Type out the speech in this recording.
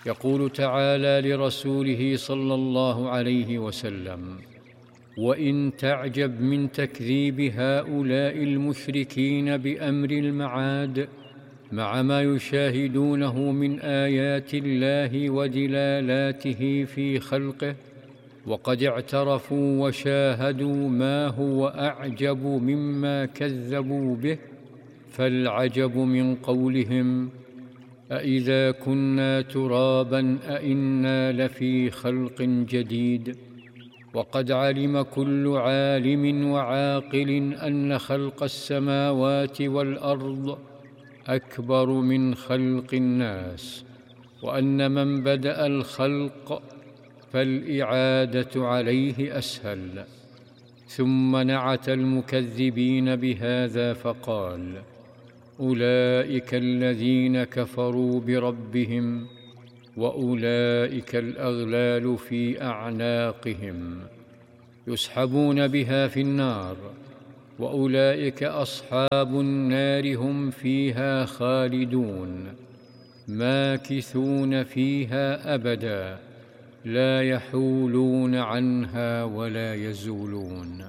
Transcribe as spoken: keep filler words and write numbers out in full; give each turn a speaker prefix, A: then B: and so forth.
A: يقول تعالى لرسوله صلى الله عليه وسلم: وإن تعجب من تكذيب هؤلاء المشركين بأمر المعاد مع ما يشاهدونه من آيات الله ودلالاته في خلقه، وقد اعترفوا وشاهدوا ما هو أعجب مما كذبوا به، فالعجب من قولهم: أإذا كنا ترابا أإنا لفي خلق جديد. وقد علم كل عالم وعاقل أن خلق السماوات والأرض أكبر من خلق الناس، وأن من بدأ الخلق فالإعادة عليه أسهل. ثم نعت المكذبين بهذا فقال: أولئك الذين كفروا بربهم وأولئك الأغلال في أعناقهم يسحبون بها في النار، وأولئك أصحاب النار هم فيها خالدون ماكثون فيها أبدا لا يحولون عنها ولا يزولون.